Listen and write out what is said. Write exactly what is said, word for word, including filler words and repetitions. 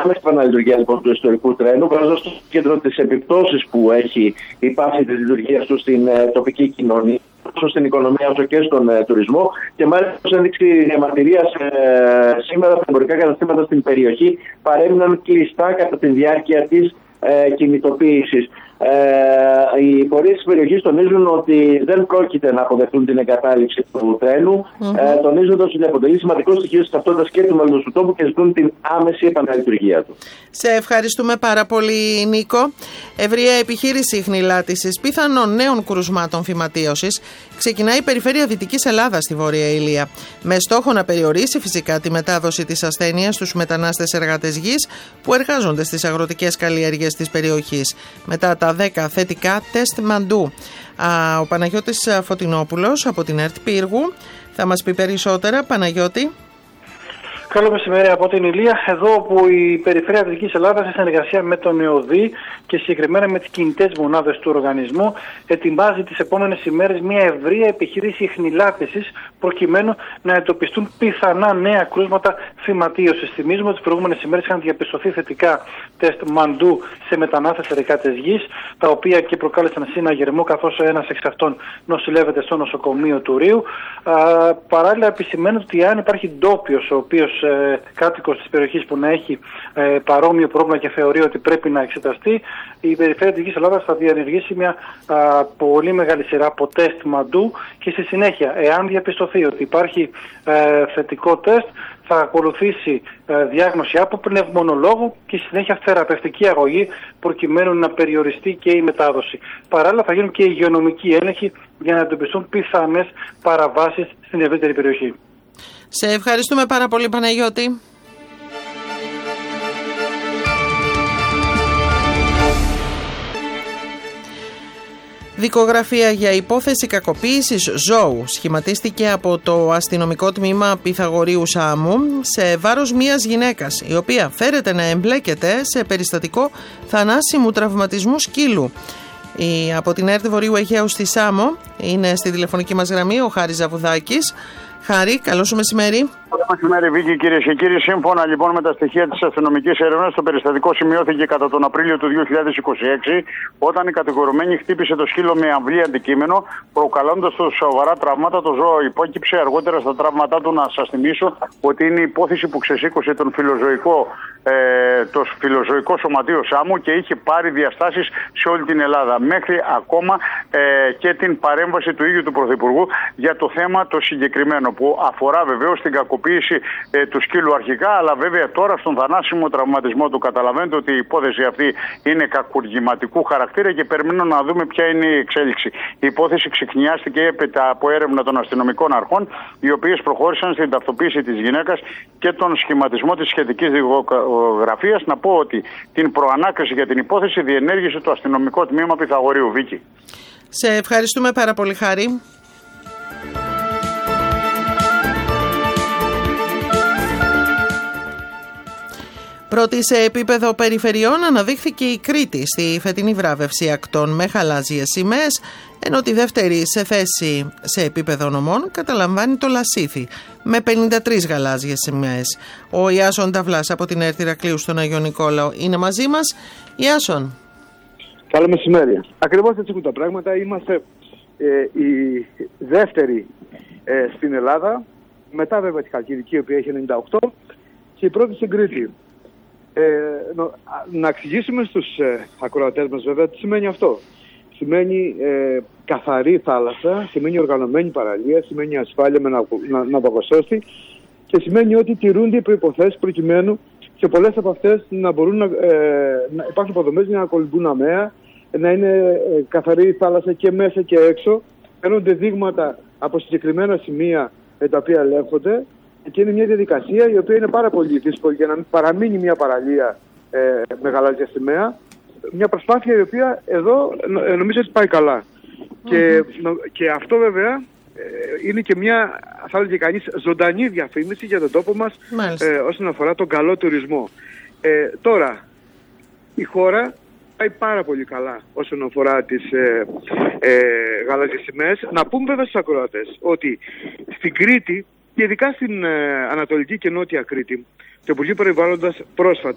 άμεση επαναλειτουργία λοιπόν του ιστορικού τρένου, βάζοντας στο κέντρο τις επιπτώσεις που έχει η πάυση της λειτουργίας του στην ε, τοπική κοινωνία, όσο στην οικονομία όσο και στον ε, τουρισμό. Και μάλιστα ως ένδειξη διαμαρτυρίας ε, σήμερα τα εμπορικά καταστήματα στην περιοχή παρέμειναν κλειστά κατά τη διάρκεια της ε, κινητοποίησης. Ε, οι φορείς της περιοχής τονίζουν ότι δεν πρόκειται να αποδεχτούν την εγκατάλειψη του τρένου, mm-hmm. ε, τονίζοντας ότι αποτελεί σημαντικό στοιχείο της ταυτότητας και του μέλλοντος του τόπου και ζητούν την άμεση επαναλειτουργία του. Σε ευχαριστούμε πάρα πολύ, Νίκο. Ευρεία επιχείρηση ιχνηλάτησης πιθανών νέων κρουσμάτων φυματίωσης ξεκινάει η περιφέρεια Δυτικής Ελλάδας στη Βόρεια Ηλία, με στόχο να περιορίσει φυσικά τη μετάδοση της ασθένειας στους μετανάστες εργάτες γης που εργάζονται στις αγροτικές καλλιέργειες της περιοχής. Μετά τα δέκα θετικά τεστ μαντού. Α, ο Παναγιώτης Φωτεινόπουλος από την ΕΡΤ Πύργου θα μας πει περισσότερα. Παναγιώτη. Καλό μεσημέρι από την Ηλία, εδώ όπου η Περιφέρεια Δυτικής Ελλάδας σε συνεργασία με τον ΕΟΔΗ και συγκεκριμένα με τις κινητές μονάδες του οργανισμού ετοιμάζει τις επόμενες ημέρες μια ευρεία επιχείρηση ιχνηλάτησης προκειμένου να εντοπιστούν πιθανά νέα κρούσματα φυματίωσης. Θυμίζουμε ότι τις προηγούμενες ημέρες είχαν διαπιστωθεί θετικά τεστ μαντού σε μετανάστες εργάτες γης, τα οποία και προκάλεσαν συναγερμό, καθώς ένας εξ αυτών νοσηλεύεται στο νοσοκομείο του Ρίου. Α, παράλληλα επισημαίνεται ότι αν υπάρχει ντόπιος ο οποίος Ε, κάτοικος της περιοχής που να έχει ε, παρόμοιο πρόβλημα και θεωρεί ότι πρέπει να εξεταστεί, η Περιφέρεια Δυτικής Ελλάδας θα διενεργήσει μια α, πολύ μεγάλη σειρά από τεστ μαντού και στη συνέχεια, εάν διαπιστωθεί ότι υπάρχει ε, θετικό τεστ, θα ακολουθήσει ε, διάγνωση από πνευμονολόγο και στη συνέχεια θεραπευτική αγωγή προκειμένου να περιοριστεί και η μετάδοση. Παράλληλα θα γίνουν και υγειονομικοί έλεγχοι για να εντοπιστούν πιθανές παραβάσεις στην ευρύτερη περιοχή. Σε ευχαριστούμε πάρα πολύ, Παναγιώτη. Δικογραφία για υπόθεση κακοποίησης ζώου σχηματίστηκε από το αστυνομικό τμήμα Πυθαγορείου Σάμου σε βάρος μιας γυναίκας, η οποία φέρεται να εμπλέκεται σε περιστατικό θανάσιμου τραυματισμού σκύλου. Η, από την ΕΡΤ Βορείου Αιγαίου στη Σάμο είναι στη τηλεφωνική μας γραμμή ο Χάρης Ζαβουδάκης. Χάρη, καλό σου μεσημέρι. Καλό μεσημέρι, Βίκη, κυρίες και κύριοι. Σύμφωνα λοιπόν με τα στοιχεία της αστυνομικής έρευνας, το περιστατικό σημειώθηκε κατά τον Απρίλιο του δύο χιλιάδες είκοσι έξι, όταν η κατηγορουμένη χτύπησε το σκύλο με αμβλή αντικείμενο, προκαλώντας του σοβαρά τραύματα. Το ζώο υπόκυψε. Αργότερα στα τραύματά του, να σας θυμίσω ότι είναι η υπόθεση που ξεσήκωσε τον φιλοζωικό, ε, το φιλοζωικό σωματείο Σάμου και είχε πάρει διαστάσεις σε όλη την Ελλάδα. Μέχρι ακόμα ε, και την παρέμβαση του ίδιου του Πρωθυπουργού για το θέμα το συγκεκριμένο, που αφορά βεβαίως την κακοποίηση ε, του σκύλου αρχικά, αλλά βέβαια τώρα στον θανάσιμο τραυματισμό του. Καταλαβαίνετε ότι η υπόθεση αυτή είναι κακουργηματικού χαρακτήρα και περιμένω να δούμε ποια είναι η εξέλιξη. Η υπόθεση ξεχνιάστηκε από έρευνα των αστυνομικών αρχών, οι οποίες προχώρησαν στην ταυτοποίηση της γυναίκας και τον σχηματισμό της σχετικής δικογραφίας. Να πω ότι την προανάκριση για την υπόθεση διενέργησε το αστυνομικό τμήμα Πυθαγορείου. Βίκη. Σε ευχαριστούμε πάρα πολύ, Χάρη. Πρώτη σε επίπεδο περιφερειών αναδείχθηκε η Κρήτη στη φετινή βράβευση ακτών με γαλάζιες σημαίες, ενώ τη δεύτερη σε θέση σε επίπεδο νομών καταλαμβάνει το Λασίθι με πενήντα τρεις γαλάζιες σημαίες. Ο Ιάσον Ταυλάς από την ΕΡΤ Ηρακλείου στον Αγιο Νικόλαο είναι μαζί μας. Ιάσον. Καλό μεσημέρι. Ακριβώς έτσι έχουν τα πράγματα. Είμαστε ε, η δεύτερη ε, στην Ελλάδα, μετά βέβαια τη Χαλκιδική, η οποία έχει ενενήντα οκτώ, και η πρώτη στην Κρήτη. Ε, να, να εξηγήσουμε στους ε, ακροατές μας βέβαια τι σημαίνει αυτό. Σημαίνει ε, καθαρή θάλασσα, σημαίνει οργανωμένη παραλία, σημαίνει ασφάλεια με ναυαγοσώστη και σημαίνει ότι τηρούνται οι προϋποθέσεις προκειμένου σε πολλές από αυτές να μπορούν να, ε, να υπάρχουν υποδομές για να κολυμπούν αμαία, να είναι ε, καθαρή θάλασσα και μέσα και έξω, φαίνονται δείγματα από συγκεκριμένα σημεία ε, τα οποία ελέγχονται. Και είναι μια διαδικασία η οποία είναι πάρα πολύ δύσκολη για να παραμείνει μια παραλία ε, με γαλάζια σημαία. Μια προσπάθεια η οποία εδώ ε, νομίζω ότι πάει καλά. Mm-hmm. Και, νο, και αυτό βέβαια ε, είναι και μια, θα έλεγε κανείς, ζωντανή διαφήμιση για τον τόπο μας ε, όσον αφορά τον καλό τουρισμό. Ε, τώρα, η χώρα πάει πάρα πολύ καλά όσον αφορά τις ε, ε, γαλάζιες σημαίες. Να πούμε βέβαια στους ακροατές ότι στην Κρήτη, και ειδικά στην ε, Ανατολική και Νότια Κρήτη, το Υπουργείο Περιβάλλοντος πρόσφατα